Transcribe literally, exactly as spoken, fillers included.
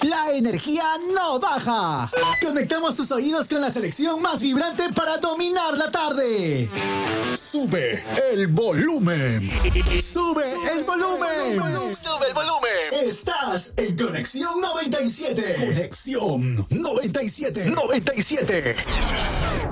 la energía no baja. Conectamos tus oídos con la selección más vibrante para dominar la tarde. Sube el volumen. Sube el volumen. Sube el volumen. Estás en Conexión noventa y siete. Conexión noventa y siete. noventa y siete.